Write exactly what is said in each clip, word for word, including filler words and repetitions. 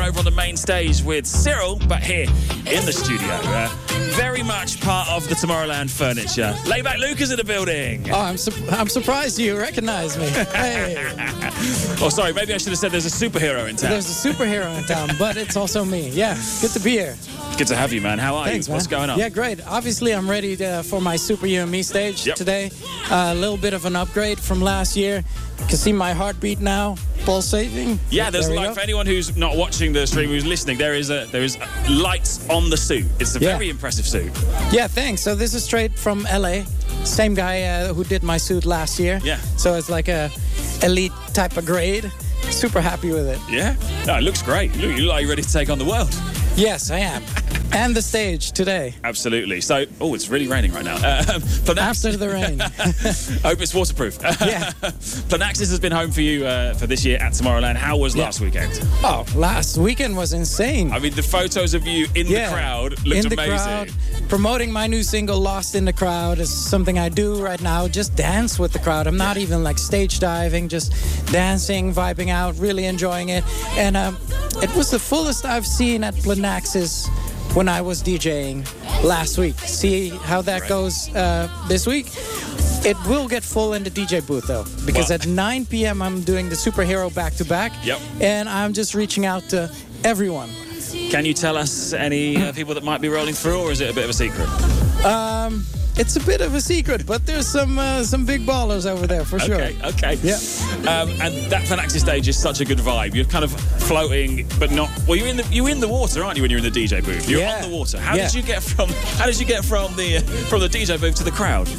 over on the main stage with Cyril, but here in the studio. Uh, very much part of the Tomorrowland furniture. Layback Luke is in the building. Oh, I'm su- I'm surprised you recognize me. Hey. Oh, sorry, maybe I should have said there's a superhero in town. There's a superhero in town, but it's also me. Yeah, good to be here. Good to have you, man. How are Thanks, you? Man. What's going on? Yeah, great. Obviously, I'm ready to, for my Super You and Me stage Yep. today. Uh, a little bit of an upgrade from last year. You can see my heartbeat now, pulsating. Yeah, there's There we like go. for anyone who's not watching the stream, who's listening, there is a there is lights on the suit. It's a Yeah. very impressive suit. Yeah, thanks. So this is straight from L A. Same guy uh, who did my suit last year. Yeah. So it's like a elite type of grade. Super happy with it. Yeah? No, it looks great. Look, you look like you're ready to take on the world. Yes, I am. And the stage today. Absolutely. So, oh, it's really raining right now. Um, Planax- After the rain. Hope it's waterproof. Yeah. Planaxis has been home for you uh, for this year at Tomorrowland. How was Yeah. last weekend? Oh, last weekend was insane. I mean, the photos of you in Yeah. the crowd looked in the amazing. crowd, promoting my new single "Lost in the Crowd" is something I do right now. Just dance with the crowd. I'm not even like stage diving, just dancing, vibing out, really enjoying it. And um, it was the fullest I've seen at Planaxis when I was DJing last week. See how that Right. goes uh, this week. It will get full in the D J booth though, because Well- at nine p.m. I'm doing the Superhero back to back. Yep. And I'm just reaching out to everyone. Can you tell us any uh, people that might be rolling through, or is it a bit of a secret? Um, it's a bit of a secret, but there's some uh, some big ballers over there for sure. Okay, okay. Yeah. Um, and that Planaxis stage is such a good vibe. You're kind of floating, but not. Well, you're in the you're in the water, aren't you? When you're in the D J booth, you're Yeah. on the water. How Yeah. did you get from How did you get from the uh, from the D J booth to the crowd?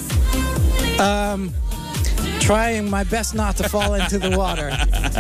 Um, trying my best not to fall into the water.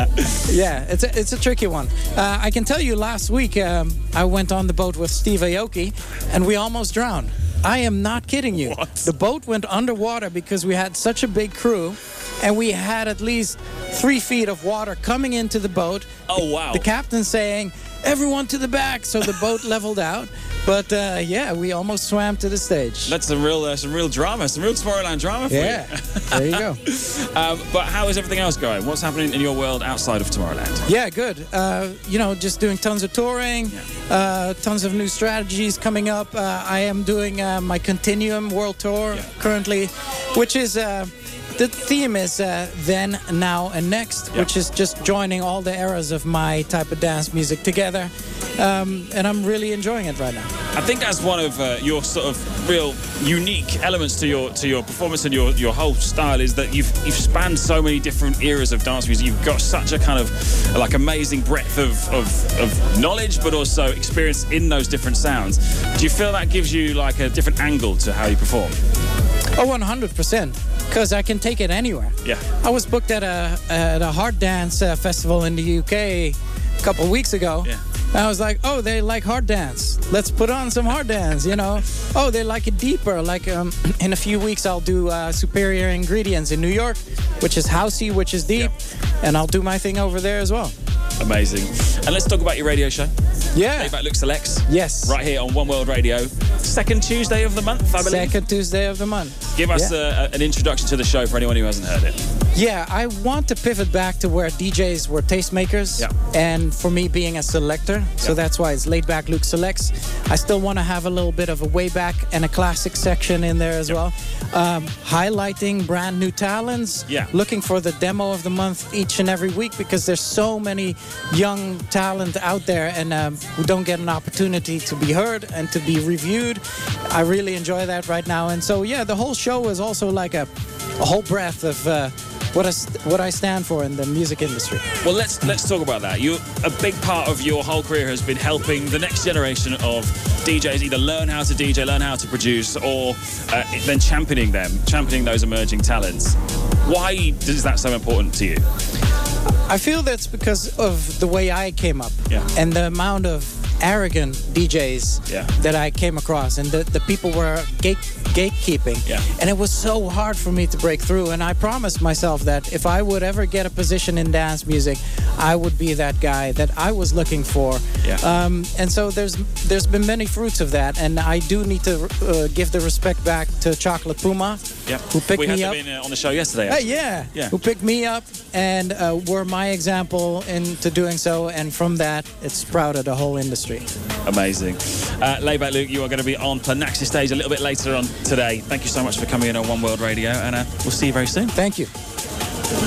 Yeah, it's a, it's a tricky one. Uh, I can tell you, last week um, I went on the boat with Steve Aoki, and we almost drowned. I am not kidding you. What? The boat went underwater because we had such a big crew, and we had at least three feet of water coming into the boat. Oh wow! The captain saying, "Everyone to the back," so the boat leveled out. But uh, yeah, we almost swam to the stage. That's some real uh, some real drama, some real Tomorrowland drama for Yeah, there you go. you. Um, but how is everything else going? What's happening in your world outside of Tomorrowland? Yeah, good. Uh, you know, just doing tons of touring, uh, tons of new strategies coming up. Uh, I am doing uh, my Continuum World Tour Yeah. currently, which is... Uh, the theme is uh, then, now, and next, Yeah. which is just joining all the eras of my type of dance music together. Um, and I'm really enjoying it right now. I think that's one of uh, your sort of real unique elements to your to your performance and your, your whole style is that you've you've spanned so many different eras of dance music. You've got such a kind of like amazing breadth of, of, of knowledge, but also experience in those different sounds. Do you feel that gives you like a different angle to how you perform? Oh, one hundred percent. Because I can take it anywhere. Yeah. I was booked at a at a hard dance uh, festival in the U K a couple of weeks ago. Yeah. And I was like, oh, they like hard dance. Let's put on some hard dance, you know. Oh, they like it deeper. Like um, in a few weeks, I'll do uh, Superior Ingredients in New York, which is housey, which is deep. And I'll do my thing over there as well. Amazing. And let's talk about your radio show. Yeah. Layback Luke Selects. Yes. Right here on One World Radio. Second Tuesday of the month, I believe. Second Tuesday of the month. Give us Yeah. uh, an introduction to the show for anyone who hasn't heard it. Yeah, I want to pivot back to where D Js were tastemakers, Yeah. and for me being a selector, so Yeah. that's why it's Laid Back Luke Selects. I still want to have a little bit of a way back and a classic section in there as well, um, highlighting brand new talents. Yeah. Looking for the demo of the month each and every week because there's so many young talent out there and um, who don't get an opportunity to be heard and to be reviewed. I really enjoy that right now, and so yeah, the whole show is also like a, a whole breadth of. Uh, What I, st- what I stand for in the music industry. Well, let's let's talk about that. You, a big part of your whole career has been helping the next generation of D Js either learn how to D J, learn how to produce, or uh, then championing them, championing those emerging talents. Why is that so important to you? I feel that's because of the way I came up Yeah. and the amount of arrogant D Js Yeah. that I came across, and the, the people were gate, gatekeeping. Yeah. And it was so hard for me to break through. And I promised myself that if I would ever get a position in dance music, I would be that guy that I was looking for. Yeah. Um, and so there's there's been many fruits of that. And I do need to uh, give the respect back to Chocolate Puma, Yep. who picked we me had up. them in, uh, on the show yesterday. Hey, actually. yeah. Yeah. Who picked me up and uh, were my example into doing so. And from that, it sprouted a whole industry. Amazing. Uh, Layback Luke, you are going to be on Planaxi stage a little bit later on today. Thank you so much for coming in on One World Radio, and uh, we'll see you very soon. Thank you.